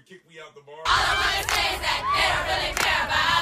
kick me out the bar. All I wanna say is that they don't really care about